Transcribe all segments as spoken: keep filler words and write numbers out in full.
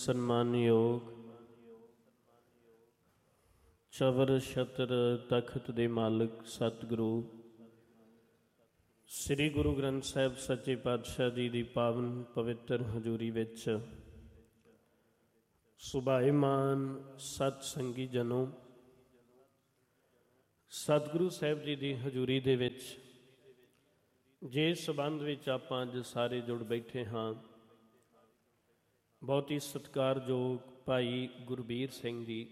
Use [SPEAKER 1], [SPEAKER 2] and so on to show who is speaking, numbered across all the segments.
[SPEAKER 1] ਸਨਮਾਨਯੋਗ ਚਵਰ ਛਤਰ ਤਖਤ ਦੇ ਮਾਲਕ ਸਤਿਗੁਰੂ ਸ੍ਰੀ ਗੁਰੂ ਗ੍ਰੰਥ ਸਾਹਿਬ ਸੱਚੇ ਪਾਤਸ਼ਾਹ ਜੀ ਦੀ ਪਾਵਨ ਪਵਿੱਤਰ ਹਜ਼ੂਰੀ ਵਿੱਚ ਸੁਭਾਏਮਾਨ ਸਤ ਸੰਗੀ ਜਨੋ, ਸਤਿਗੁਰੂ ਸਾਹਿਬ ਜੀ ਦੀ ਹਜ਼ੂਰੀ ਦੇ ਵਿੱਚ ਜਿਸ ਸੰਬੰਧ ਵਿੱਚ ਆਪਾਂ ਅੱਜ ਸਾਰੇ ਜੁੜ ਬੈਠੇ ਹਾਂ, ਬਹੁਤ ਹੀ ਸਤਿਕਾਰਯੋਗ ਭਾਈ ਗੁਰਬੀਰ ਸਿੰਘ ਜੀ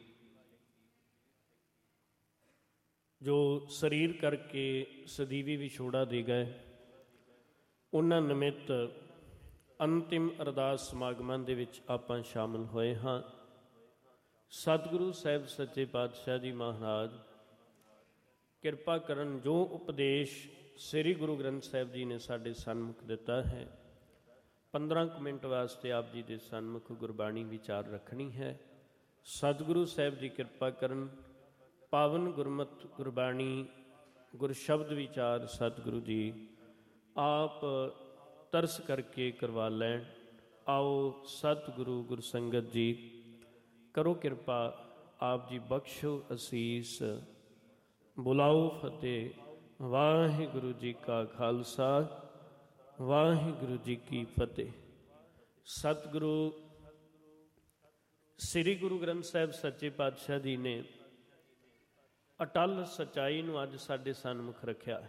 [SPEAKER 1] ਜੋ ਸਰੀਰ ਕਰਕੇ ਸਦੀਵੀ ਵਿਛੋੜਾ ਦੇ ਗਏ, ਉਹਨਾਂ ਨਿਮਿਤ ਅੰਤਿਮ ਅਰਦਾਸ ਸਮਾਗਮਾਂ ਦੇ ਵਿੱਚ ਆਪਾਂ ਸ਼ਾਮਲ ਹੋਏ ਹਾਂ। ਸਤਿਗੁਰੂ ਸਾਹਿਬ ਸੱਚੇ ਪਾਤਸ਼ਾਹ ਜੀ ਮਹਾਰਾਜ ਕਿਰਪਾ ਕਰਨ, ਜੋ ਉਪਦੇਸ਼ ਸ੍ਰੀ ਗੁਰੂ ਗ੍ਰੰਥ ਸਾਹਿਬ ਜੀ ਨੇ ਸਾਡੇ ਸਨਮੁਖ ਦਿੱਤਾ ਹੈ, ਪੰਦਰਾਂ ਕੁ ਮਿੰਟ ਵਾਸਤੇ ਆਪ ਜੀ ਦੇ ਸਨਮੁਖ ਗੁਰਬਾਣੀ ਵਿਚਾਰ ਰੱਖਣੀ ਹੈ। ਸਤਿਗੁਰੂ ਸਾਹਿਬ ਜੀ ਕਿਰਪਾ ਕਰਨ, ਪਾਵਨ ਗੁਰਮਤਿ ਗੁਰਬਾਣੀ ਗੁਰ ਸ਼ਬਦ ਵਿਚਾਰ ਸਤਿਗੁਰੂ ਜੀ ਆਪ ਤਰਸ ਕਰਕੇ ਕਰਵਾ ਲੈਣ। ਆਓ ਸਤਿਗੁਰੂ ਗੁਰ ਸੰਗਤ ਜੀ ਕਰੋ ਕਿਰਪਾ, ਆਪ ਜੀ ਬਖਸ਼ੋ ਅਸੀਸ, ਬੁਲਾਓ ਫਤਿਹ। ਵਾਹਿਗੁਰੂ ਜੀ ਕਾ ਖਾਲਸਾ, ਵਾਹਿਗੁਰੂ ਜੀ ਕੀ ਫਤਿਹ। ਸਤਿਗੁਰੂ ਸ੍ਰੀ ਗੁਰੂ ਗ੍ਰੰਥ ਸਾਹਿਬ ਸੱਚੇ ਪਾਤਸ਼ਾਹ ਜੀ ਨੇ ਅਟੱਲ ਸੱਚਾਈ ਨੂੰ ਅੱਜ ਸਾਡੇ ਸਨਮੁਖ ਰੱਖਿਆ।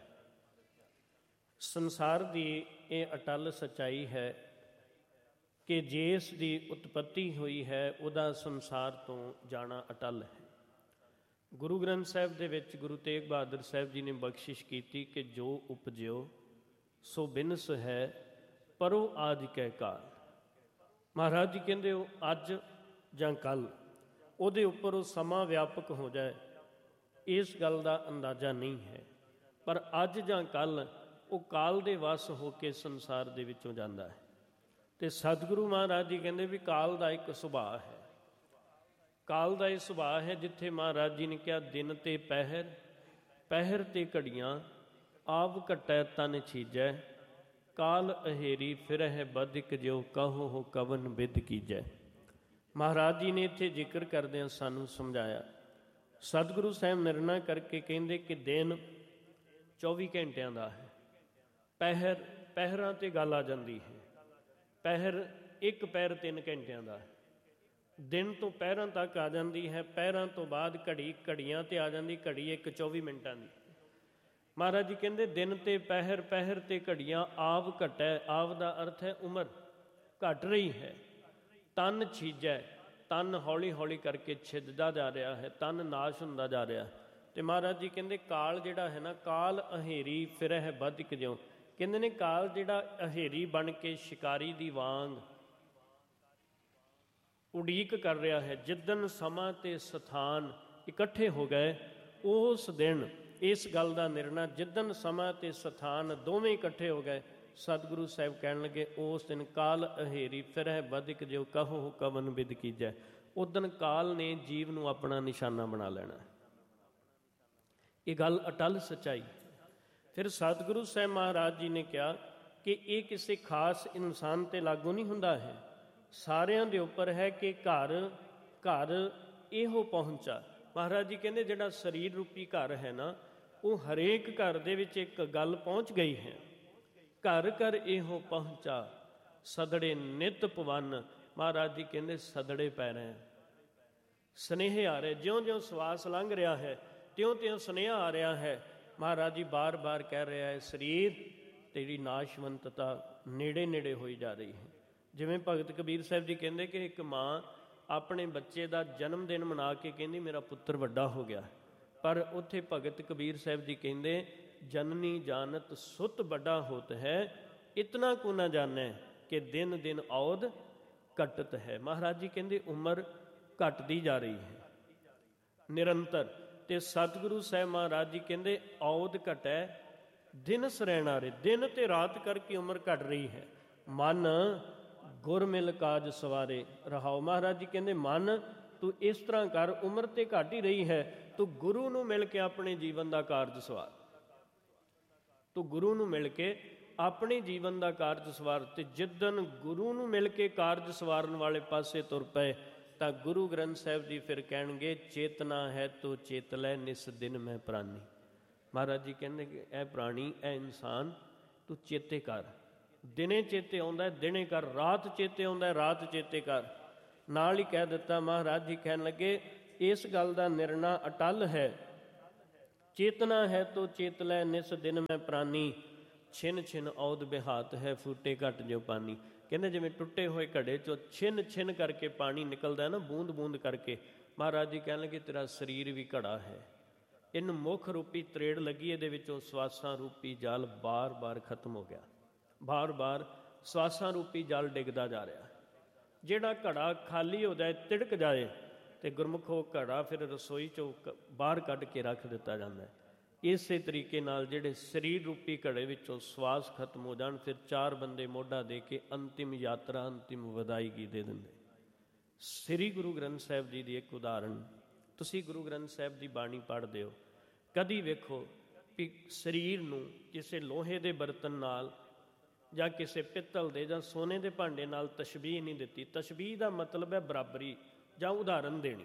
[SPEAKER 1] ਸੰਸਾਰ ਦੀ ਇਹ ਅਟੱਲ ਸੱਚਾਈ ਹੈ ਕਿ ਜਿਸ ਦੀ ਉਤਪੱਤੀ ਹੋਈ ਹੈ ਉਹਦਾ ਸੰਸਾਰ ਤੋਂ ਜਾਣਾ ਅਟੱਲ ਹੈ। ਗੁਰੂ ਗ੍ਰੰਥ ਸਾਹਿਬ ਦੇ ਵਿੱਚ ਗੁਰੂ ਤੇਗ ਬਹਾਦਰ ਸਾਹਿਬ ਜੀ ਨੇ ਬਖਸ਼ਿਸ਼ ਕੀਤੀ ਕਿ ਜੋ ਉਪਜਿਓ ਸੋ ਬਿਨਸ ਹੈ, ਪਰੋ ਆਜ ਕਹਿ ਕਾਲ। ਮਹਾਰਾਜ ਜੀ ਕਹਿੰਦੇ ਉਹ ਅੱਜ ਜਾਂ ਕੱਲ੍ਹ ਉਹਦੇ ਉੱਪਰ ਉਹ ਸਮਾਂ ਵਿਆਪਕ ਹੋ ਜਾਏ, ਇਸ ਗੱਲ ਦਾ ਅੰਦਾਜ਼ਾ ਨਹੀਂ ਹੈ, ਪਰ ਅੱਜ ਜਾਂ ਕੱਲ੍ਹ ਉਹ ਕਾਲ ਦੇ ਵਸ ਹੋ ਕੇ ਸੰਸਾਰ ਦੇ ਵਿੱਚੋਂ ਜਾਂਦਾ ਹੈ। ਅਤੇ ਸਤਿਗੁਰੂ ਮਹਾਰਾਜ ਜੀ ਕਹਿੰਦੇ ਵੀ ਕਾਲ ਦਾ ਇੱਕ ਸੁਭਾਅ ਹੈ। ਕਾਲ ਦਾ ਇਹ ਸੁਭਾਅ ਹੈ, ਜਿੱਥੇ ਮਹਾਰਾਜ ਜੀ ਨੇ ਕਿਹਾ ਦਿਨ ਤੇ ਪਹਿਰ, ਪਹਿਰ ਤੇ ਘੜੀਆਂ, ਆਪ ਘਟੈ ਤਨ ਛੀਜੈ, ਕਾਲ ਅਹੇਰੀ ਫਿਰਹਿ ਬਦਿਕ ਜਿਉ ਕਹੋ ਹੋ ਕਵਨ ਬਿਦ ਕੀਜੈ। ਮਹਾਰਾਜ ਜੀ ਨੇ ਇੱਥੇ ਜ਼ਿਕਰ ਕਰਦਿਆਂ ਸਾਨੂੰ ਸਮਝਾਇਆ। ਸਤਿਗੁਰੂ ਸਾਹਿਬ ਨਿਰਣਾ ਕਰਕੇ ਕਹਿੰਦੇ ਕਿ ਦਿਨ ਚੌਵੀ ਘੰਟਿਆਂ ਦਾ ਹੈ, ਪਹਿਰ ਪਹਿਰਾਂ 'ਤੇ ਗੱਲ ਆ ਜਾਂਦੀ ਹੈ। ਪਹਿਰ ਇੱਕ ਪਹਿਰ ਤਿੰਨ ਘੰਟਿਆਂ ਦਾ ਹੈ, ਦਿਨ ਤੋਂ ਪਹਿਰਾਂ ਤੱਕ ਆ ਜਾਂਦੀ ਹੈ। ਪਹਿਰਾਂ ਤੋਂ ਬਾਅਦ ਘੜੀ ਘੜੀਆਂ 'ਤੇ ਆ ਜਾਂਦੀ, ਘੜੀ ਇੱਕ ਚੌਵੀ ਮਿੰਟਾਂ ਦੀ। ਮਹਾਰਾਜ ਜੀ ਕਹਿੰਦੇ ਦਿਨ ਤੇ ਪਹਿਰ, ਪਹਿਰ ਤੇ ਘੜੀਆਂ, ਆਪ ਘਟੈ, ਆਪ ਦਾ ਅਰਥ ਹੈ ਉਮਰ ਘਟ ਰਹੀ ਹੈ। ਤਨ ਛੀਜੈ, ਤਨ ਹੌਲੀ ਹੌਲੀ ਕਰਕੇ ਛਿੱਜਦਾ ਜਾ ਰਿਹਾ ਹੈ, ਤਨ ਨਾਸ਼ ਹੁੰਦਾ ਜਾ ਰਿਹਾ। ਅਤੇ ਮਹਾਰਾਜ ਜੀ ਕਹਿੰਦੇ ਕਾਲ ਜਿਹੜਾ ਹੈ ਨਾ, ਕਾਲ ਅਹੇਰੀ ਫਿਰਹਿ ਬਦਿਕ ਜਿਉ। ਕਹਿੰਦੇ ਨੇ ਕਾਲ ਜਿਹੜਾ ਅਹੇਰੀ ਬਣ ਕੇ ਸ਼ਿਕਾਰੀ ਦੀ ਵਾਂਗ ਉਡੀਕ ਕਰ ਰਿਹਾ ਹੈ। ਜਿੱਦਣ ਸਮਾਂ ਅਤੇ ਸਥਾਨ ਇਕੱਠੇ ਹੋ ਗਏ, ਉਸ ਦਿਨ ਇਸ ਗੱਲ ਦਾ ਨਿਰਣਾ, ਜਿੱਦਣ ਸਮਾਂ ਅਤੇ ਸਥਾਨ ਦੋਵੇਂ ਇਕੱਠੇ ਹੋ ਗਏ, ਸਤਿਗੁਰੂ ਸਾਹਿਬ ਕਹਿਣ ਲੱਗੇ ਉਸ ਦਿਨ ਕਾਲ ਅਹੇਰੀ ਫਿਰਹਿ ਬਦਿਕ ਜਿਉ ਕਹੋ ਕਵਨ ਬਿਦ ਕੀਜੈ। ਉਦਣ ਕਾਲ ਨੇ ਜੀਵ ਨੂੰ ਆਪਣਾ ਨਿਸ਼ਾਨਾ ਬਣਾ ਲੈਣਾ। ਇਹ ਗੱਲ ਅਟੱਲ ਸੱਚਾਈ। ਫਿਰ ਸਤਿਗੁਰੂ ਸਾਹਿਬ ਮਹਾਰਾਜ ਜੀ ਨੇ ਕਿਹਾ ਕਿ ਇਹ ਕਿਸੇ ਖਾਸ ਇਨਸਾਨ 'ਤੇ ਲਾਗੂ ਨਹੀਂ ਹੁੰਦਾ ਹੈ, ਸਾਰਿਆਂ ਦੇ ਉੱਪਰ ਹੈ ਕਿ ਘਰ ਘਰ ਇਹੋ ਪਹੁੰਚਾ। ਮਹਾਰਾਜ ਜੀ ਕਹਿੰਦੇ ਜਿਹੜਾ ਸਰੀਰ ਰੂਪੀ ਘਰ ਹੈ ਨਾ, ਉਹ ਹਰੇਕ ਘਰ ਦੇ ਵਿੱਚ ਇੱਕ ਗੱਲ ਪਹੁੰਚ ਗਈ ਹੈ। ਘਰ ਘਰ ਇਹੋ ਪਹੁੰਚਾ, ਸਦੜੇ ਨਿਤ ਪਵਨ। ਮਹਾਰਾਜ ਜੀ ਕਹਿੰਦੇ ਸਦੜੇ ਪੈ ਰਹੇ, ਸੁਨੇਹੇ ਆ ਰਹੇ, ਜਿਉਂ ਜਿਉਂ ਸਵਾਸ ਲੰਘ ਰਿਹਾ ਹੈ ਤਿਉਂ ਤਿਉਂ ਸੁਨੇਹਾ ਆ ਰਿਹਾ ਹੈ। ਮਹਾਰਾਜ ਜੀ ਬਾਰ ਬਾਰ ਕਹਿ ਰਿਹਾ ਹੈ ਸਰੀਰ ਤੇਰੀ ਨਾਸ਼ਵੰਤਤਾ ਨੇੜੇ ਨੇੜੇ ਹੋਈ ਜਾ ਰਹੀ ਹੈ। ਜਿਵੇਂ ਭਗਤ ਕਬੀਰ ਸਾਹਿਬ ਜੀ ਕਹਿੰਦੇ ਕਿ ਇੱਕ ਮਾਂ ਆਪਣੇ ਬੱਚੇ ਦਾ ਜਨਮ ਦਿਨ ਮਨਾ ਕੇ ਕਹਿੰਦੀ ਮੇਰਾ ਪੁੱਤਰ ਵੱਡਾ ਹੋ ਗਿਆ, ਪਰ ਉੱਥੇ ਭਗਤ ਕਬੀਰ ਸਾਹਿਬ ਜੀ ਕਹਿੰਦੇ ਜਨਨੀ ਜਾਨਤ ਸੁਤ ਵੱਡਾ ਹੋਤ ਹੈ, ਇਤਨਾ ਕੋ ਨਾ ਜਾਣੈ ਕਿ ਦਿਨ ਦਿਨ ਔਦ ਘਟਤ ਹੈ। ਮਹਾਰਾਜ ਜੀ ਕਹਿੰਦੇ ਉਮਰ ਘਟਦੀ ਜਾ ਰਹੀ ਹੈ ਨਿਰੰਤਰ। ਅਤੇ ਸਤਿਗੁਰੂ ਸਾਹਿਬ ਮਹਾਰਾਜ ਜੀ ਕਹਿੰਦੇ ਔਦ ਘਟੈ ਦਿਨ ਸਰੈਣਾਰੇ, ਦਿਨ ਅਤੇ ਰਾਤ ਕਰਕੇ ਉਮਰ ਘਟ ਰਹੀ ਹੈ। ਮਨ ਗੁਰ ਮਿਲ ਕਾਜ ਸਵਾਰੇ ਰਹਾਓ। ਮਹਾਰਾਜ ਜੀ ਕਹਿੰਦੇ ਮਨ ਤੂੰ ਇਸ ਤਰ੍ਹਾਂ ਕਰ, ਉਮਰ ਤੇ ਘਟ ਹੀ ਰਹੀ ਹੈ, ਤੂੰ ਗੁਰੂ ਨੂੰ ਮਿਲ ਕੇ ਆਪਣੇ ਜੀਵਨ ਦਾ ਕਾਰਜ ਸਵਾਰ, ਤੂੰ ਗੁਰੂ ਨੂੰ ਮਿਲ ਕੇ ਆਪਣੇ ਜੀਵਨ ਦਾ ਕਾਰਜ ਸਵਾਰ। ਤੇ ਜਿੱਦਣ ਗੁਰੂ ਨੂੰ ਮਿਲ ਕੇ ਕਾਰਜ ਸਵਾਰਨ ਵਾਲੇ ਪਾਸੇ ਤੁਰ ਪਏ ਤਾਂ ਗੁਰੂ ਗ੍ਰੰਥ ਸਾਹਿਬ ਜੀ ਫਿਰ ਕਹਿਣਗੇ, ਚੇਤਨਾ ਹੈ ਤੋ ਚੇਤ ਲੈ ਨਿਸ ਦਿਨ ਮੈਂ ਪ੍ਰਾਨੀ। ਮਹਾਰਾਜ ਜੀ ਕਹਿੰਦੇ ਕਿ ਇਹ ਪ੍ਰਾਣੀ, ਇਹ ਇਨਸਾਨ, ਤੂੰ ਚੇਤੇ ਕਰ। ਦਿਨੇ ਚੇਤੇ ਆਉਂਦਾ ਦਿਨੇ ਕਰ, ਰਾਤ ਚੇਤੇ ਆਉਂਦਾ ਰਾਤ ਚੇਤੇ ਕਰ। ਨਾਲ ਹੀ ਕਹਿ ਦਿੱਤਾ ਮਹਾਰਾਜ ਜੀ ਕਹਿਣ ਲੱਗੇ, ਇਸ ਗੱਲ ਦਾ ਨਿਰਣਾ ਅਟਲ ਹੈ, ਚੇਤਨਾ ਹੈ ਤੋ ਚੇਤ ਲੈ ਨਿਸ ਦਿਨ ਮੈਂ ਪ੍ਰਾਨੀ, ਛਿਨ ਛਿਨ ਔਦ ਬਿਹਾਤ ਹੈ ਫੂਟੇ ਘਟ ਜੋ ਪਾਣੀ। ਕਹਿੰਦੇ ਜਿਵੇਂ ਟੁੱਟੇ ਹੋਏ ਘੜੇ 'ਚੋਂ ਛਿਨ ਛਿਨ ਕਰਕੇ ਪਾਣੀ ਨਿਕਲਦਾ ਨਾ, ਬੂੰਦ ਬੂੰਦ ਕਰਕੇ। ਮਹਾਰਾਜ ਜੀ ਕਹਿਣ ਲੱਗੇ, ਤੇਰਾ ਸਰੀਰ ਵੀ ਘੜਾ ਹੈ, ਇਹਨੂੰ ਮੁੱਖ ਰੂਪੀ ਤਰੇੜ ਲੱਗੀ, ਇਹਦੇ ਵਿੱਚੋਂ ਸਵਾਸਾਂ ਰੂਪੀ ਜਲ ਬਾਰ ਬਾਰ ਖਤਮ ਹੋ ਗਿਆ, ਬਾਰ ਬਾਰ ਸਵਾਸਾਂ ਰੂਪੀ ਜਲ ਡਿੱਗਦਾ ਜਾ ਰਿਹਾ। ਜਿਹੜਾ ਘੜਾ ਖਾਲੀ ਹੋ ਜਾਏ, ਤਿੜਕ ਜਾਏ, ਤੇ ਗੁਰਮੁਖ ਉਹ ਘੜਾ ਫਿਰ ਰਸੋਈ 'ਚੋਂ ਬਾਹਰ ਕੱਢ ਕੇ ਰੱਖ ਦਿੱਤਾ ਜਾਂਦਾ ਹੈ। ਇਸੇ ਤਰੀਕੇ ਨਾਲ ਜਿਹੜੇ ਸਰੀਰ ਰੂਪੀ ਘੜੇ ਵਿੱਚੋਂ ਸਵਾਸ ਖਤਮ ਹੋ ਜਾਣ, ਫਿਰ ਚਾਰ ਬੰਦੇ ਮੋਢਾ ਦੇ ਕੇ ਅੰਤਿਮ ਯਾਤਰਾ, ਅੰਤਿਮ ਵਿਦਾਇਗੀ ਦੇ ਦਿੰਦੇ। ਸ੍ਰੀ ਗੁਰੂ ਗ੍ਰੰਥ ਸਾਹਿਬ ਜੀ ਦੀ ਇੱਕ ਉਦਾਹਰਣ, ਤੁਸੀਂ ਗੁਰੂ ਗ੍ਰੰਥ ਸਾਹਿਬ ਦੀ ਬਾਣੀ ਪੜ੍ਹਦੇ ਹੋ, ਕਦੀ ਵੇਖੋ ਵੀ ਸਰੀਰ ਨੂੰ ਕਿਸੇ ਲੋਹੇ ਦੇ ਬਰਤਨ ਨਾਲ ਜਾਂ ਕਿਸੇ ਪਿੱਤਲ ਦੇ ਜਾਂ ਸੋਨੇ ਦੇ ਭਾਂਡੇ ਨਾਲ ਤਸ਼ਬੀਹ ਨਹੀਂ ਦਿੱਤੀ। ਤਸ਼ਬੀਹ ਦਾ ਮਤਲਬ ਹੈ ਬਰਾਬਰੀ ਜਾਂ ਉਦਾਹਰਨ ਦੇਣੀ।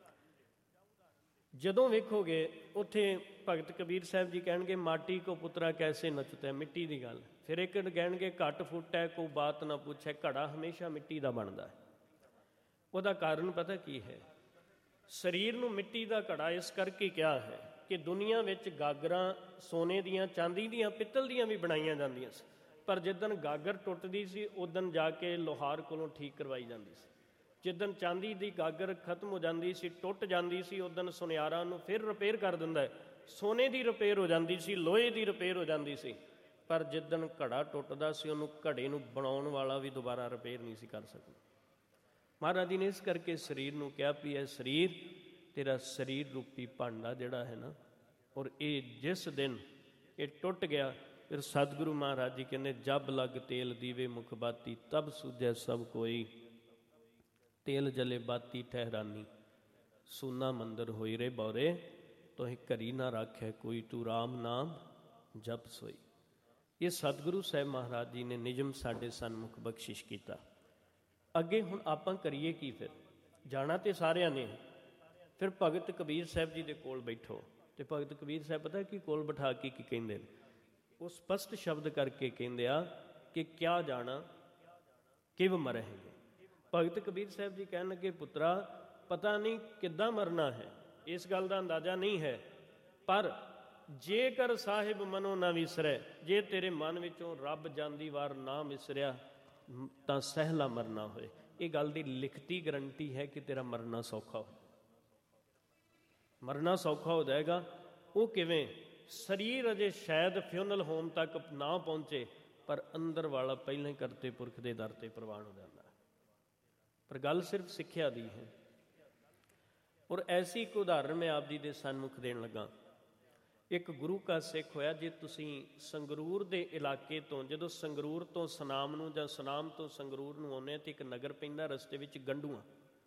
[SPEAKER 1] ਜਦੋਂ ਵੇਖੋਗੇ ਉੱਥੇ ਭਗਤ ਕਬੀਰ ਸਾਹਿਬ ਜੀ ਕਹਿਣਗੇ, ਮਾਟੀ ਕੋ ਪੁੱਤਰਾ ਕੈਸੇ ਨਚਦਾ, ਮਿੱਟੀ ਦੀ ਗੱਲ। ਫਿਰ ਇੱਕ ਕਹਿਣਗੇ, ਘਟ ਫੁੱਟੈ ਕੋ ਬਾਤ ਨਾ ਪੁੱਛੈ, ਘੜਾ ਹਮੇਸ਼ਾ ਮਿੱਟੀ ਦਾ ਬਣਦਾ। ਉਹਦਾ ਕਾਰਨ ਪਤਾ ਕੀ ਹੈ? ਸਰੀਰ ਨੂੰ ਮਿੱਟੀ ਦਾ ਘੜਾ ਇਸ ਕਰਕੇ ਕਿਹਾ ਹੈ ਕਿ ਦੁਨੀਆ ਵਿੱਚ ਗਾਗਰਾਂ ਸੋਨੇ ਦੀਆਂ, ਚਾਂਦੀ ਦੀਆਂ, ਪਿੱਤਲ ਦੀਆਂ ਵੀ ਬਣਾਈਆਂ ਜਾਂਦੀਆਂ ਸੀ, ਪਰ ਜਿੱਦਣ ਗਾਗਰ ਟੁੱਟਦੀ ਸੀ ਉਦਣ ਜਾ ਕੇ ਲੋਹਾਰ ਕੋਲੋਂ ਠੀਕ ਕਰਵਾਈ ਜਾਂਦੀ ਸੀ। ਜਿੱਦਣ ਚਾਂਦੀ ਦੀ ਗਾਗਰ ਖਤਮ ਹੋ ਜਾਂਦੀ ਸੀ, ਟੁੱਟ ਜਾਂਦੀ ਸੀ, ਉਦਣ ਸੁਨਿਆਰਾਂ ਨੂੰ ਫਿਰ ਰਿਪੇਅਰ ਕਰ ਦਿੰਦਾ। ਸੋਨੇ ਦੀ ਰਿਪੇਅਰ ਹੋ ਜਾਂਦੀ ਸੀ, ਲੋਹੇ ਦੀ ਰਿਪੇਅਰ ਹੋ ਜਾਂਦੀ ਸੀ, ਪਰ ਜਿੱਦਣ ਘੜਾ ਟੁੱਟਦਾ ਸੀ ਉਹਨੂੰ, ਘੜੇ ਨੂੰ ਬਣਾਉਣ ਵਾਲਾ ਵੀ ਦੁਬਾਰਾ ਰਿਪੇਅਰ ਨਹੀਂ ਸੀ ਕਰ ਸਕਦਾ। ਮਹਾਰਾਜ ਜੀ ਨੇ ਇਸ ਕਰਕੇ ਸਰੀਰ ਨੂੰ ਕਿਹਾ ਵੀ ਇਹ ਸਰੀਰ ਤੇਰਾ ਸਰੀਰ ਰੂਪੀ ਭਾਂਡਾ ਜਿਹੜਾ ਹੈ ਨਾ, ਔਰ ਇਹ ਜਿਸ ਦਿਨ ਇਹ ਟੁੱਟ ਗਿਆ, ਫਿਰ ਸਤਿਗੁਰੂ ਮਹਾਰਾਜ ਜੀ ਕਹਿੰਦੇ, ਜਬ ਲਗ ਤੇਲ ਦੀਵੇ ਮੁਖ ਬਾਤੀ, ਤਬ ਸੂਝੈ ਸਭ ਕੋਈ, ਤੇਲ ਜਲੇ ਬਾਤੀ ਠਹਿਰਾਨੀ, ਸੂਨਾ ਮੰਦਰ ਹੋਈ ਰੇ ਬੌਰੇ, ਤੋਹਿ ਘਰੀ ਨਾ ਰਾਖੈ ਕੋਈ, ਤੂੰ ਰਾਮ ਨਾਮ ਜਪ ਸੋਈ। ਇਹ ਸਤਿਗੁਰੂ ਸਾਹਿਬ ਮਹਾਰਾਜ ਜੀ ਨੇ ਨਿਯਮ ਸਾਡੇ ਸਨਮੁਖ ਬਖਸ਼ਿਸ਼ ਕੀਤਾ। ਅੱਗੇ ਹੁਣ ਆਪਾਂ ਕਰੀਏ ਕੀ? ਫਿਰ ਜਾਣਾ ਤੇ ਸਾਰਿਆਂ ਨੇ। ਫਿਰ ਭਗਤ ਕਬੀਰ ਸਾਹਿਬ ਜੀ ਦੇ ਕੋਲ ਬੈਠੋ, ਤੇ ਭਗਤ ਕਬੀਰ ਸਾਹਿਬ ਪਤਾ ਕੀ ਕੋਲ ਬਿਠਾ ਕੇ ਕੀ ਕਹਿੰਦੇ ਨੇ? ਉਹ ਸਪਸ਼ਟ ਸ਼ਬਦ ਕਰਕੇ ਕਹਿੰਦੇ ਆ ਕਿ ਕਿਆ ਜਾਣਾ ਕਿਵ ਮਰਹਿਗੇ। ਭਗਤ ਕਬੀਰ ਸਾਹਿਬ ਜੀ ਕਹਿਣ ਲੱਗੇ, ਪੁੱਤਰਾ ਪਤਾ ਨਹੀਂ ਕਿੱਦਾਂ ਮਰਨਾ ਹੈ, ਇਸ ਗੱਲ ਦਾ ਅੰਦਾਜ਼ਾ ਨਹੀਂ ਹੈ, ਪਰ ਜੇਕਰ ਸਾਹਿਬ ਮਨੋਂ ਨਾ ਵਿਸਰੈ, ਜੇ ਤੇਰੇ ਮਨ ਵਿੱਚੋਂ ਰੱਬ ਜਾਂਦੀ ਵਾਰ ਨਾ ਵਿਸਰਿਆ ਤਾਂ ਸਹਿਲਾ ਮਰਨਾ ਹੋਏ। ਇਹ ਗੱਲ ਦੀ ਲਿਖਤੀ ਗਰੰਟੀ ਹੈ ਕਿ ਤੇਰਾ ਮਰਨਾ ਸੌਖਾ ਹੋ, ਮਰਨਾ ਸੌਖਾ ਹੋ ਜਾਏਗਾ। ਉਹ ਕਿਵੇਂ? ਸਰੀਰ ਅਜੇ ਸ਼ਾਇਦ ਫਿਊਨਲ ਹੋਮ ਤੱਕ ਨਾ ਪਹੁੰਚੇ, ਪਰ ਅੰਦਰ ਵਾਲਾ ਪਹਿਲਾਂ ਹੀ ਕਰਤੇ ਪੁਰਖ ਦੇ ਦਰ ਤੇ ਪ੍ਰਵਾਨ ਹੋ ਜਾਂਦਾ। ਪਰ ਗੱਲ ਸਿਰਫ ਸਿੱਖਿਆ ਦੀ ਹੈ। ਔਰ ਐਸੀ ਇੱਕ ਉਦਾਹਰਨ ਮੈਂ ਆਪ ਜੀ ਦੇ ਸਨਮੁਖ ਦੇਣ ਲੱਗਾ। ਇੱਕ ਗੁਰੂ ਕਾ ਸਿੱਖ ਹੋਇਆ, ਜੇ ਤੁਸੀਂ ਸੰਗਰੂਰ ਦੇ ਇਲਾਕੇ ਤੋਂ, ਜਦੋਂ ਸੰਗਰੂਰ ਤੋਂ ਸੁਨਾਮ ਨੂੰ ਜਾਂ ਸੁਨਾਮ ਤੋਂ ਸੰਗਰੂਰ ਨੂੰ ਆਉਂਦੇ ਤੇ ਇੱਕ ਨਗਰ ਪੈਂਦਾ ਰਸਤੇ ਵਿੱਚ, ਗੰਡੂਆਂ।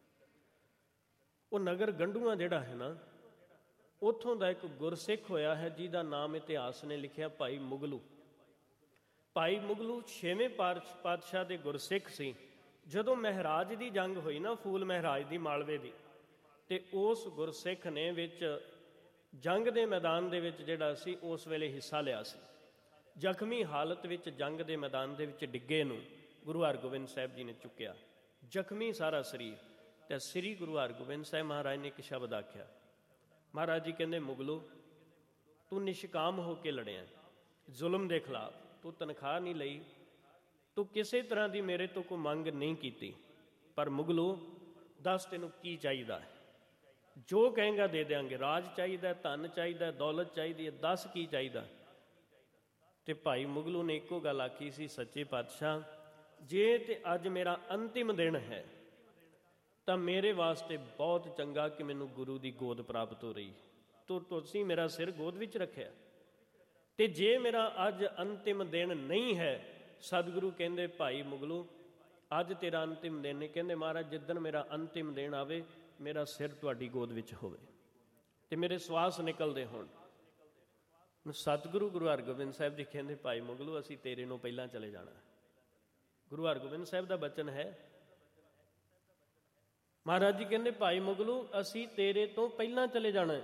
[SPEAKER 1] ਉਹ ਨਗਰ ਗੰਡੂਆਂ ਜਿਹੜਾ ਹੈ ਨਾ, ਉੱਥੋਂ ਦਾ ਇੱਕ ਗੁਰਸਿੱਖ ਹੋਇਆ ਹੈ ਜਿਹਦਾ ਨਾਮ ਇਤਿਹਾਸ ਨੇ ਲਿਖਿਆ ਭਾਈ ਮੁਗਲੂ। ਭਾਈ ਮੁਗਲੂ ਛੇਵੇਂ ਪਾਤਸ਼ਾਹ ਦੇ ਗੁਰਸਿੱਖ ਸੀ। ਜਦੋਂ ਮਹਿਰਾਜ ਦੀ ਜੰਗ ਹੋਈ ਨਾ, ਫੂਲ ਮਹਿਰਾਜ ਦੀ, ਮਾਲਵੇ ਦੀ, ਤੇ ਉਸ ਗੁਰਸਿੱਖ ਨੇ ਵਿੱਚ ਜੰਗ ਦੇ ਮੈਦਾਨ ਦੇ ਵਿੱਚ ਜਿਹੜਾ ਸੀ ਉਸ ਵੇਲੇ ਹਿੱਸਾ ਲਿਆ ਸੀ। ਜ਼ਖਮੀ ਹਾਲਤ ਵਿੱਚ ਜੰਗ ਦੇ ਮੈਦਾਨ ਦੇ ਵਿੱਚ ਡਿੱਗੇ ਨੂੰ ਗੁਰੂ ਹਰਗੋਬਿੰਦ ਸਾਹਿਬ ਜੀ ਨੇ ਚੁੱਕਿਆ, ਜ਼ਖਮੀ ਸਾਰਾ ਸਰੀਰ। ਤੇ ਸ੍ਰੀ ਗੁਰੂ ਹਰਗੋਬਿੰਦ ਸਾਹਿਬ ਮਹਾਰਾਜ ਨੇ ਇੱਕ ਸ਼ਬਦ ਆਖਿਆ। ਮਹਾਰਾਜ ਜੀ ਕਹਿੰਦੇ, ਮੁਗਲੂ ਤੂੰ ਨਿਸ਼ਕਾਮ ਹੋ ਕੇ ਲੜਿਆ ਜ਼ੁਲਮ ਦੇ ਖਿਲਾਫ, ਤੂੰ ਤਨਖਾਹ ਨਹੀਂ ਲਈ, ਤੂੰ ਕਿਸੇ ਤਰ੍ਹਾਂ ਦੀ ਮੇਰੇ ਤੋਂ ਕੋਈ ਮੰਗ ਨਹੀਂ ਕੀਤੀ, ਪਰ ਮੁਗਲੂ ਦੱਸ ਤੈਨੂੰ ਕੀ ਚਾਹੀਦਾ ਹੈ? ਜੋ ਕਹੇਂਗਾ ਦੇ ਦਿਆਂਗੇ। ਰਾਜ ਚਾਹੀਦਾ, ਧਨ ਚਾਹੀਦਾ, ਦੌਲਤ ਚਾਹੀਦੀ ਹੈ, ਦੱਸ ਕੀ ਚਾਹੀਦਾ? ਤੇ ਭਾਈ ਮੁਗਲੂ ਨੇ ਇੱਕੋ ਗੱਲ ਆਖੀ ਸੀ, ਸੱਚੇ ਪਾਤਸ਼ਾਹ ਜੇ ਤੇ ਅੱਜ ਮੇਰਾ ਅੰਤਿਮ ਦਿਨ ਹੈ ਤਾਂ ਮੇਰੇ ਵਾਸਤੇ ਬਹੁਤ ਚੰਗਾ ਕਿ ਮੈਨੂੰ ਗੁਰੂ ਦੀ ਗੋਦ ਪ੍ਰਾਪਤ ਹੋ ਰਹੀ, ਤੋ ਤੁਸੀਂ ਮੇਰਾ ਸਿਰ ਗੋਦ ਵਿੱਚ ਰੱਖਿਆ। ਤੇ ਜੇ ਮੇਰਾ ਅੱਜ ਅੰਤਿਮ ਦਿਨ ਨਹੀਂ ਹੈ, ਸਤਿਗੁਰੂ ਕਹਿੰਦੇ ਭਾਈ ਮੁਗਲੂ ਅੱਜ ਤੇਰਾ ਅੰਤਿਮ ਦਿਨ ਨਹੀਂ। ਕਹਿੰਦੇ ਮਹਾਰਾਜ ਜਿੱਦਣ ਮੇਰਾ ਅੰਤਿਮ ਦਿਨ ਆਵੇ, ਮੇਰਾ ਸਿਰ ਤੁਹਾਡੀ ਗੋਦ ਵਿੱਚ ਹੋਵੇ ਤੇ ਮੇਰੇ ਸਵਾਸ ਨਿਕਲਦੇ ਹੋਣ। ਹੁਣ ਸਤਿਗੁਰੂ ਗੁਰੂ ਹਰਗੋਬਿੰਦ ਸਾਹਿਬ ਜੀ ਕਹਿੰਦੇ ਭਾਈ ਮੁਗਲੂ ਅਸੀਂ ਤੇਰੇ ਨੂੰ ਪਹਿਲਾਂ ਚਲੇ ਜਾਣਾ। ਗੁਰੂ ਹਰਗੋਬਿੰਦ ਸਾਹਿਬ ਦਾ ਬਚਨ ਹੈ। ਮਹਾਰਾਜ ਜੀ ਕਹਿੰਦੇ ਭਾਈ ਮੁਗਲੂ ਅਸੀਂ ਤੇਰੇ ਤੋਂ ਪਹਿਲਾਂ ਚਲੇ ਜਾਣਾ।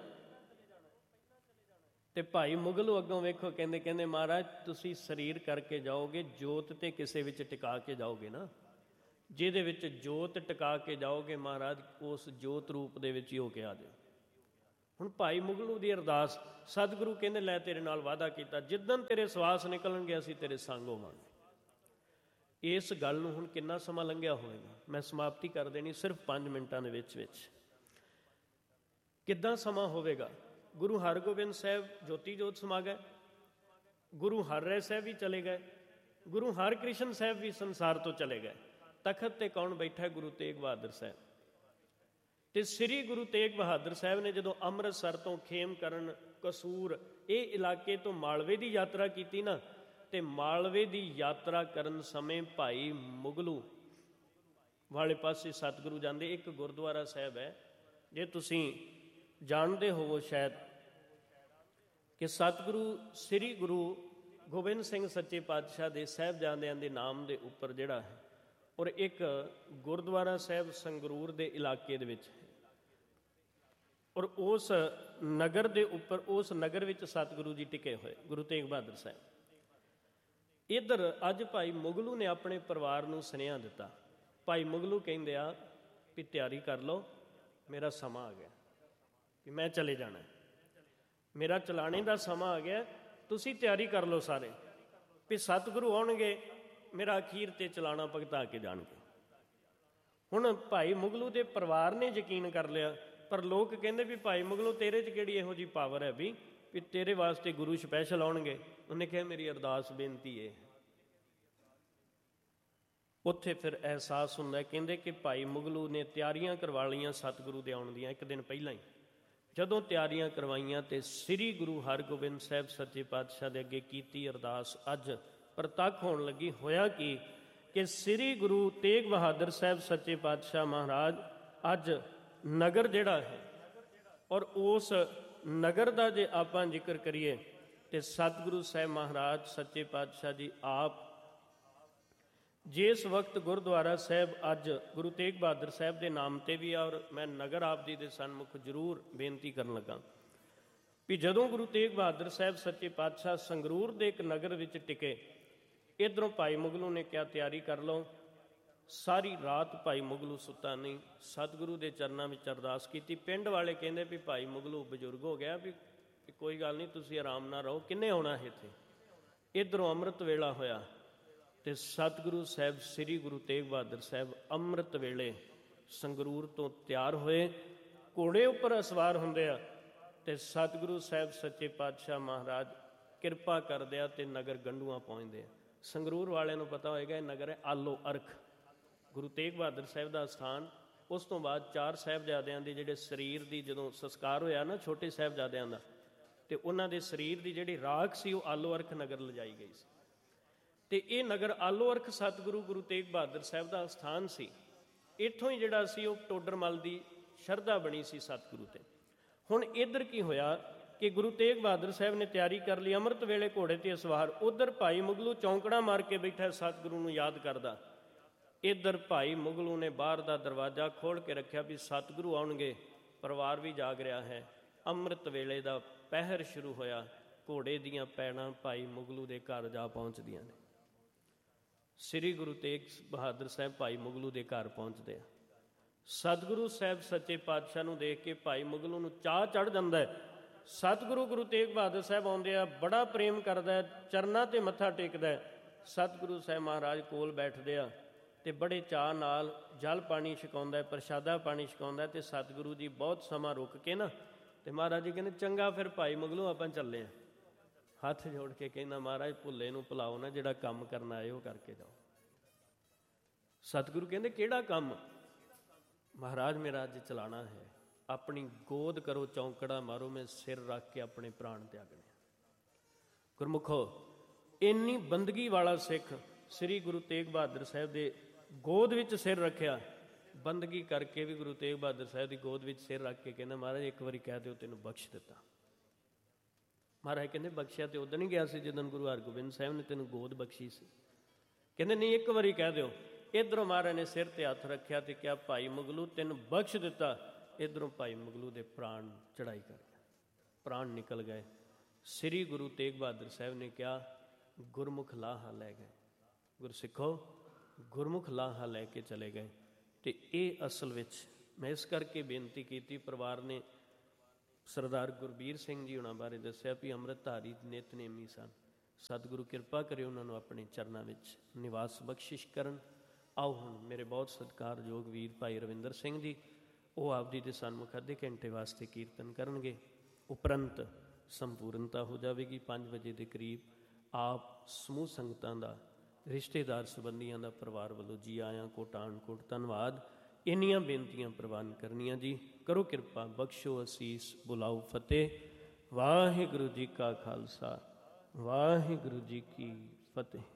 [SPEAKER 1] ਤੇ ਭਾਈ ਮੁਗਲੂ ਅੱਗੋਂ ਵੇਖੋ ਕਹਿੰਦੇ ਕਹਿੰਦੇ ਮਹਾਰਾਜ ਤੁਸੀਂ ਸਰੀਰ ਕਰਕੇ ਜਾਓਗੇ, ਜੋਤ ਤੇ ਕਿਸੇ ਵਿੱਚ ਟਿਕਾ ਕੇ ਜਾਓਗੇ ਨਾ, ਜਿਹਦੇ ਵਿੱਚ ਜੋਤ ਟਿਕਾ ਕੇ ਜਾਓਗੇ ਮਹਾਰਾਜ ਉਸ ਜੋਤ ਰੂਪ ਦੇ ਵਿੱਚ ਹੀ ਹੋ ਕੇ ਆ ਜਾਓ। ਹੁਣ ਭਾਈ ਮੁਗਲੂ ਦੀ ਅਰਦਾਸ, ਸਤਿਗੁਰੂ ਕਹਿੰਦੇ ਲੈ ਤੇਰੇ ਨਾਲ ਵਾਅਦਾ ਕੀਤਾ, ਜਿੱਦਣ ਤੇਰੇ ਸਵਾਸ ਨਿਕਲਣਗੇ ਅਸੀਂ ਤੇਰੇ ਸੰਗ ਹੋਵਾਂਗੇ। ਇਸ ਗੱਲ ਨੂੰ ਹੁਣ ਕਿੰਨਾ ਸਮਾਂ ਲੰਘਿਆ ਹੋਵੇਗਾ, ਮੈਂ ਸਮਾਪਤੀ ਕਰ ਦੇਣੀ ਸਿਰਫ ਪੰਜ ਮਿੰਟਾਂ ਦੇ ਵਿੱਚ ਵਿੱਚ। ਕਿੱਦਾਂ ਸਮਾਂ ਹੋਵੇਗਾ? ਗੁਰੂ ਹਰਗੋਬਿੰਦ ਸਾਹਿਬ ਜੋਤੀ ਜੋਤ ਸਮਾ ਗਏ, ਗੁਰੂ ਹਰਿਰਾਏ ਸਾਹਿਬ ਵੀ ਚਲੇ ਗਏ, ਗੁਰੂ ਹਰਕ੍ਰਿਸ਼ਨ ਸਾਹਿਬ ਵੀ ਸੰਸਾਰ ਤੋਂ ਚਲੇ ਗਏ। ਤਖਤ ਤੇ ਕੌਣ ਬੈਠਾ? ਗੁਰੂ ਤੇਗ ਬਹਾਦਰ ਸਾਹਿਬ। ਤੇ ਸ੍ਰੀ ਗੁਰੂ ਤੇਗ ਬਹਾਦਰ ਸਾਹਿਬ ਨੇ ਜਦੋਂ ਅੰਮ੍ਰਿਤਸਰ ਤੋਂ ਖੇਮਕਰਨ, ਕਸੂਰ ਇਹ ਇਲਾਕੇ ਤੋਂ ਮਾਲਵੇ ਦੀ ਯਾਤਰਾ ਕੀਤੀ ਨਾ, ਤੇ ਮਾਲਵੇ ਦੀ ਯਾਤਰਾ ਕਰਨ ਸਮੇਂ ਭਾਈ ਮੁਗਲੂ ਵਾਲੇ ਪਾਸੇ ਸਤਿਗੁਰੂ ਜਾਂਦੇ। ਇੱਕ ਗੁਰਦੁਆਰਾ ਸਾਹਿਬ ਹੈ, ਜੇ ਤੁਸੀਂ ਜਾਣਦੇ ਹੋਵੋ ਸ਼ਾਇਦ, ਕਿ ਸਤਿਗੁਰੂ ਸ੍ਰੀ ਗੁਰੂ ਗੋਬਿੰਦ ਸਿੰਘ ਸੱਚੇ ਪਾਤਸ਼ਾਹ ਦੇ ਸਾਹਿਬਜ਼ਾਦਿਆਂ ਦੇ ਨਾਮ ਦੇ ਉੱਪਰ ਜਿਹੜਾ ਹੈ, ਔਰ ਇੱਕ ਗੁਰਦੁਆਰਾ ਸਾਹਿਬ ਸੰਗਰੂਰ ਦੇ ਇਲਾਕੇ ਦੇ ਵਿੱਚ, ਔਰ ਉਸ ਨਗਰ ਦੇ ਉੱਪਰ, ਉਸ ਨਗਰ ਵਿੱਚ ਸਤਿਗੁਰੂ ਜੀ ਟਿਕੇ ਹੋਏ ਗੁਰੂ ਤੇਗ ਬਹਾਦਰ ਸਾਹਿਬ। ਇੱਧਰ ਅੱਜ ਭਾਈ ਮੁਗਲੂ ਨੇ ਆਪਣੇ ਪਰਿਵਾਰ ਨੂੰ ਸੁਨੇਹਾ ਦਿੱਤਾ। ਭਾਈ ਮੁਗਲੂ ਕਹਿੰਦੇ ਆ ਵੀ ਤਿਆਰੀ ਕਰ ਲਓ, ਮੇਰਾ ਸਮਾਂ ਆ ਗਿਆ ਵੀ ਮੈਂ ਚਲੇ ਜਾਣਾ, ਮੇਰਾ ਚਲਾਣੇ ਦਾ ਸਮਾਂ ਆ ਗਿਆ, ਤੁਸੀਂ ਤਿਆਰੀ ਕਰ ਲਓ ਸਾਰੇ ਵੀ ਸਤਿਗੁਰੂ ਆਉਣਗੇ, ਮੇਰਾ ਅਖੀਰ ਤੇ ਚਲਾਣਾ ਭਗਤਾ ਕੇ ਜਾਣਗੇ। ਹੁਣ ਭਾਈ ਮੁਗਲੂ ਦੇ ਪਰਿਵਾਰ ਨੇ ਯਕੀਨ ਕਰ ਲਿਆ, ਪਰ ਲੋਕ ਕਹਿੰਦੇ ਵੀ ਭਾਈ ਮੁਗਲੂ ਤੇਰੇ 'ਚ ਕਿਹੜੀ ਇਹੋ ਜਿਹੀ ਪਾਵਰ ਹੈ ਵੀ ਵੀ ਤੇਰੇ ਵਾਸਤੇ ਗੁਰੂ ਸਪੈਸ਼ਲ ਆਉਣਗੇ? ਉਹਨੇ ਕਿਹਾ ਮੇਰੀ ਅਰਦਾਸ ਬੇਨਤੀ ਇਹ। ਉੱਥੇ ਫਿਰ ਅਹਿਸਾਸ ਹੁੰਦਾ, ਕਹਿੰਦੇ ਕਿ ਭਾਈ ਮੁਗਲੂ ਨੇ ਤਿਆਰੀਆਂ ਕਰਵਾ ਲਈਆਂ ਸਤਿਗੁਰੂ ਦੇ ਆਉਣ ਦੀਆਂ ਇੱਕ ਦਿਨ ਪਹਿਲਾਂ ਹੀ। ਜਦੋਂ ਤਿਆਰੀਆਂ ਕਰਵਾਈਆਂ ਤੇ ਸ੍ਰੀ ਗੁਰੂ ਹਰਗੋਬਿੰਦ ਸਾਹਿਬ ਸੱਚੇ ਪਾਤਸ਼ਾਹ ਦੇ ਅੱਗੇ ਕੀਤੀ ਅਰਦਾਸ, ਅੱਜ ਪ੍ਰਤੱਖ ਹੋਣ ਲੱਗੀ। ਹੋਇਆ ਕੀ ਕਿ ਸ੍ਰੀ ਗੁਰੂ ਤੇਗ ਬਹਾਦਰ ਸਾਹਿਬ ਸੱਚੇ ਪਾਤਸ਼ਾਹ ਮਹਾਰਾਜ ਅੱਜ ਨਗਰ ਜਿਹੜਾ ਹੈ, ਔਰ ਉਸ ਨਗਰ ਦਾ ਜੇ ਆਪਾਂ ਜ਼ਿਕਰ ਕਰੀਏ ਤੇ ਸਤਿਗੁਰੂ ਸਾਹਿਬ ਮਹਾਰਾਜ ਸੱਚੇ ਪਾਤਸ਼ਾਹ ਜੀ ਆਪ ਜਿਸ ਵਕਤ ਗੁਰਦੁਆਰਾ ਸਾਹਿਬ ਅੱਜ ਗੁਰੂ ਤੇਗ ਬਹਾਦਰ ਸਾਹਿਬ ਦੇ ਨਾਮ ਤੇ ਵੀ ਆ, ਔਰ ਮੈਂ ਨਗਰ ਆਪ ਜੀ ਦੇ ਸਨਮੁਖ ਜ਼ਰੂਰ ਬੇਨਤੀ ਕਰਨ ਲੱਗਾ ਵੀ ਜਦੋਂ ਗੁਰੂ ਤੇਗ ਬਹਾਦਰ ਸਾਹਿਬ ਸੱਚੇ ਪਾਤਸ਼ਾਹ ਸੰਗਰੂਰ ਦੇ ਇੱਕ ਨਗਰ ਵਿੱਚ ਟਿਕੇ, ਇੱਧਰੋਂ ਭਾਈ ਮੁਗਲੂ ਨੇ ਕਿਹਾ ਤਿਆਰੀ ਕਰ ਲਓ। ਸਾਰੀ ਰਾਤ ਭਾਈ ਮੁਗਲੂ ਸੁੱਤਾ ਨਹੀਂ, ਸਤਿਗੁਰੂ ਦੇ ਚਰਨਾਂ ਵਿੱਚ ਅਰਦਾਸ ਕੀਤੀ। ਪਿੰਡ ਵਾਲੇ ਕਹਿੰਦੇ ਵੀ ਭਾਈ ਮੁਗਲੂ ਬਜ਼ੁਰਗ ਹੋ ਗਿਆ, ਵੀ ਕੋਈ ਗੱਲ ਨਹੀਂ ਤੁਸੀਂ ਆਰਾਮ ਨਾਲ ਰਹੋ, ਕਿੰਨੇ ਆਉਣਾ ਹੈ ਇੱਥੇ। ਇੱਧਰੋਂ ਅੰਮ੍ਰਿਤ ਵੇਲਾ ਹੋਇਆ ਤੇ ਸਤਿਗੁਰੂ ਸਾਹਿਬ ਸ੍ਰੀ ਗੁਰੂ ਤੇਗ ਬਹਾਦਰ ਸਾਹਿਬ ਅੰਮ੍ਰਿਤ ਵੇਲੇ ਸੰਗਰੂਰ ਤੋਂ ਤਿਆਰ ਹੋਏ, ਘੋੜੇ ਉੱਪਰ ਅਸਵਾਰ ਹੁੰਦੇ ਆ, ਤੇ ਸਤਿਗੁਰੂ ਸਾਹਿਬ ਸੱਚੇ ਪਾਤਸ਼ਾਹ ਮਹਾਰਾਜ ਕਿਰਪਾ ਕਰਦੇ ਆ ਤੇ ਨਗਰ ਗੰਡੂਆਂ ਪਹੁੰਚਦੇ ਆ। ਸੰਗਰੂਰ ਵਾਲਿਆਂ ਨੂੰ ਪਤਾ ਹੋਏਗਾ ਇਹ ਨਗਰ ਹੈ ਆਲੋ ਅਰਖ, ਗੁਰੂ ਤੇਗ ਬਹਾਦਰ ਸਾਹਿਬ ਦਾ ਸਥਾਨ। ਉਸ ਤੋਂ ਬਾਅਦ ਚਾਰ ਸਾਹਿਬਜ਼ਾਦਿਆਂ ਦੇ ਜਿਹੜੇ ਸਰੀਰ ਦੀ ਜਦੋਂ ਸੰਸਕਾਰ ਹੋਇਆ ਨਾ, ਛੋਟੇ ਸਾਹਿਬਜ਼ਾਦਿਆਂ ਦਾ, ਤੇ ਉਹਨਾਂ ਦੇ ਸਰੀਰ ਦੀ ਜਿਹੜੀ ਰਾਖ ਸੀ ਉਹ ਆਲੋ ਅਰਖ ਨਗਰ ਲਿਜਾਈ ਗਈ ਸੀ। ਤੇ ਇਹ ਨਗਰ ਆਲੋ ਅਰਖ ਸਤਿਗੁਰੂ ਗੁਰੂ ਤੇਗ ਬਹਾਦਰ ਸਾਹਿਬ ਦਾ ਸਥਾਨ ਸੀ। ਇੱਥੋਂ ਹੀ ਜਿਹੜਾ ਸੀ ਉਹ ਟੋਡਰਮਲ ਦੀ ਸ਼ਰਧਾ ਬਣੀ ਸੀ ਸਤਿਗੁਰੂ ਤੇ। ਹੁਣ ਇੱਧਰ ਕੀ ਹੋਇਆ ਕਿ ਗੁਰੂ ਤੇਗ ਬਹਾਦਰ ਸਾਹਿਬ ਨੇ ਤਿਆਰੀ ਕਰ ਲਈ, ਅੰਮ੍ਰਿਤ ਵੇਲੇ ਘੋੜੇ ਤੇ ਅਸਵਾਰ। ਉੱਧਰ ਭਾਈ ਮੁਗਲੂ ਚੌਂਕੜਾ ਮਾਰ ਕੇ ਬੈਠਾ ਸਤਿਗੁਰੂ ਨੂੰ ਯਾਦ ਕਰਦਾ। ਇੱਧਰ ਭਾਈ ਮੁਗਲੂ ਨੇ ਬਾਹਰ ਦਾ ਦਰਵਾਜ਼ਾ ਖੋਲ੍ਹ ਕੇ ਰੱਖਿਆ ਵੀ ਸਤਿਗੁਰੂ ਆਉਣਗੇ, ਪਰਿਵਾਰ ਵੀ ਜਾਗ ਰਿਹਾ ਹੈ। ਅੰਮ੍ਰਿਤ ਵੇਲੇ ਦਾ ਪਹਿਰ ਸ਼ੁਰੂ ਹੋਇਆ, ਘੋੜੇ ਦੀਆਂ ਪੈੜਾਂ ਭਾਈ ਮੁਗਲੂ ਦੇ ਘਰ ਜਾ ਪਹੁੰਚਦੀਆਂ ਨੇ। ਸ੍ਰੀ ਗੁਰੂ ਤੇਗ ਬਹਾਦਰ ਸਾਹਿਬ ਭਾਈ ਮੁਗਲੂ ਦੇ ਘਰ ਪਹੁੰਚਦੇ ਆ। ਸਤਿਗੁਰੂ ਸਾਹਿਬ ਸੱਚੇ ਪਾਤਸ਼ਾਹ ਨੂੰ ਦੇਖ ਕੇ ਭਾਈ ਮੁਗਲੂ ਨੂੰ ਚਾਅ ਚੜ੍ਹ ਜਾਂਦਾ ਹੈ। ਸਤਿਗੁਰੂ ਗੁਰੂ ਤੇਗ ਬਹਾਦਰ ਸਾਹਿਬ ਆਉਂਦੇ ਆ, ਬੜਾ ਪ੍ਰੇਮ ਕਰਦਾ, ਚਰਨਾਂ ਤੇ ਮੱਥਾ ਟੇਕਦਾ। ਸਤਿਗੁਰੂ ਸਾਹਿਬ ਮਹਾਰਾਜ ਕੋਲ ਬੈਠਦੇ ਆ ਤੇ ਬੜੇ ਚਾਅ ਨਾਲ ਜਲ ਪਾਣੀ ਛਕਾਉਂਦਾ, ਪ੍ਰਸ਼ਾਦਾ ਪਾਣੀ ਛਕਾਉਂਦਾ। ਤੇ ਸਤਿਗੁਰੂ ਜੀ ਬਹੁਤ ਸਮਾਂ ਰੁਕ ਕੇ ਨਾ, ਤੇ ਮਹਾਰਾਜ ਜੀ ਕਹਿੰਦੇ ਚੰਗਾ ਫਿਰ ਭਾਈ ਮੁਗਲੂ ਆਪਾਂ ਚੱਲੇ ਆ। ਹੱਥ ਜੋੜ ਕੇ ਕਹਿੰਦਾ ਮਹਾਰਾਜ ਭੁੱਲੇ ਨੂੰ ਭੁਲਾਓ ਨਾ, ਜਿਹੜਾ ਕੰਮ ਕਰਨਾ ਆਏ ਉਹ ਕਰਕੇ ਜਾਓ। ਸਤਿਗੁਰੂ ਕਹਿੰਦੇ ਕਿਹੜਾ ਕੰਮ? ਮਹਾਰਾਜ ਮੇਰਾ ਅੱਜ ਚਲਾਣਾ ਹੈ, ਆਪਣੀ ਗੋਦ ਕਰੋ, ਚੌਂਕੜਾ ਮਾਰੋ, ਮੈਂ ਸਿਰ ਰੱਖ ਕੇ ਆਪਣੇ ਪ੍ਰਾਣ ਤਿਆਗਣੇ। ਗੁਰਮੁਖੋ, ਇੰਨੀ ਬੰਦਗੀ ਵਾਲਾ ਸਿੱਖ ਸ੍ਰੀ ਗੁਰੂ ਤੇਗ ਬਹਾਦਰ ਸਾਹਿਬ ਦੇ ਗੋਦ ਵਿੱਚ ਸਿਰ ਰੱਖਿਆ। ਬੰਦਗੀ ਕਰਕੇ ਵੀ ਗੁਰੂ ਤੇਗ ਬਹਾਦਰ ਸਾਹਿਬ ਦੀ ਗੋਦ ਵਿੱਚ ਸਿਰ ਰੱਖ ਕੇ ਕਹਿੰਦਾ ਮਹਾਰਾਜ ਇੱਕ ਵਾਰੀ ਕਹਿ ਦਿਓ ਤੈਨੂੰ ਬਖਸ਼ ਦਿੱਤਾ। ਮਹਾਰਾਜ ਕਹਿੰਦੇ ਬਖਸ਼ਿਆ ਤੇ ਉਦੋਂ ਨਹੀਂ ਗਿਆ ਸੀ ਜਦੋਂ ਗੁਰੂ ਹਰਗੋਬਿੰਦ ਸਾਹਿਬ ਨੇ ਤੈਨੂੰ ਗੋਦ ਬਖਸ਼ੀ ਸੀ। ਕਹਿੰਦੇ ਨਹੀਂ, ਇੱਕ ਵਾਰੀ ਕਹਿ ਦਿਓ। ਇੱਧਰੋਂ ਮਹਾਰਾਜ ਨੇ ਸਿਰ ਤੇ ਹੱਥ ਰੱਖਿਆ ਤੇ ਕਿਹਾ ਭਾਈ ਮੁਗਲੂ ਤੈਨੂੰ ਬਖਸ਼ ਦਿੱਤਾ। ਇੱਧਰੋਂ ਭਾਈ ਮੁਗਲੂ ਦੇ ਪ੍ਰਾਣ ਚੜਾਈ ਕਰ ਗਏ, ਪ੍ਰਾਣ ਨਿਕਲ ਗਏ। ਸ੍ਰੀ ਗੁਰੂ ਤੇਗ ਬਹਾਦਰ ਸਾਹਿਬ ਨੇ ਕਿਹਾ ਗੁਰਮੁਖ ਲਾਹਾ ਲੈ ਗਏ। ਗੁਰਸਿੱਖੋ, ਗੁਰਮੁਖ ਲਾਹਾ ਲੈ ਕੇ ਚਲੇ ਗਏ। ਤੇ ਇਹ ਅਸਲ ਵਿੱਚ ਮੈਂ ਇਸ ਕਰਕੇ ਬੇਨਤੀ ਕੀਤੀ, ਪਰਿਵਾਰ ਨੇ ਸਰਦਾਰ ਗੁਰਬੀਰ ਸਿੰਘ ਜੀ ਉਹਨਾਂ ਬਾਰੇ ਦੱਸਿਆ ਵੀ ਅੰਮ੍ਰਿਤਧਾਰੀ ਨਿਤਨੇਮੀ ਸਨ। ਸਤਿਗੁਰੂ ਕਿਰਪਾ ਕਰੇ ਉਹਨਾਂ ਨੂੰ ਆਪਣੇ ਚਰਨਾਂ ਵਿੱਚ ਨਿਵਾਸ ਬਖਸ਼ਿਸ਼ ਕਰਨ। ਆਓ ਹੁਣ ਮੇਰੇ ਬਹੁਤ ਸਤਿਕਾਰਯੋਗ ਵੀਰ ਭਾਈ ਰਵਿੰਦਰ ਸਿੰਘ ਜੀ, ਉਹ ਆਪ ਜੀ ਦੇ ਸਨਮੁਖ ਅੱਧੇ ਘੰਟੇ ਵਾਸਤੇ ਕੀਰਤਨ ਕਰਨਗੇ। ਉਪਰੰਤ ਸੰਪੂਰਨਤਾ ਹੋ ਜਾਵੇਗੀ। ਪੰਜ ਵਜੇ ਦੇ ਕਰੀਬ ਆਪ ਸਮੂਹ ਸੰਗਤਾਂ ਦਾ, ਰਿਸ਼ਤੇਦਾਰ ਸੰਬੰਧੀਆਂ ਦਾ ਪਰਿਵਾਰ ਵੱਲੋਂ ਜੀ ਆਇਆਂ ਕੋਟਾਨ ਕੋਟ ਧੰਨਵਾਦ। ਇੰਨੀਆਂ ਬੇਨਤੀਆਂ ਪ੍ਰਵਾਨ ਕਰਨੀਆਂ ਜੀ। ਕਰੋ ਕਿਰਪਾ, ਬਖਸ਼ੋ ਅਸੀਸ, ਬੁਲਾਓ ਫਤਿਹ। ਵਾਹਿਗੁਰੂ ਜੀ ਕਾ ਖਾਲਸਾ, ਵਾਹਿਗੁਰੂ ਜੀ ਕੀ ਫਤਿਹ।